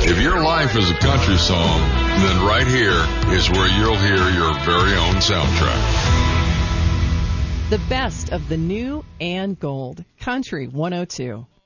If your life is a country song, then right here is where you'll hear your very own soundtrack. The best of the new and gold. Country 102.